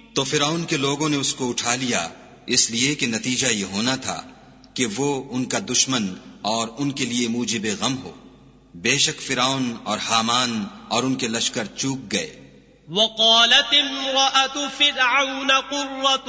तो फिरौन के लोगों ने उसको उठा लिया, इसलिए कि नतीजा ये होना था कि वो उनका दुश्मन और उनके लिए मूजिब गम हो। बेशक फिरौन और हामान और उनके लश्कर चूक गए। वक़ालत इम्रअतु फ़िरऔन क़ुर्रतु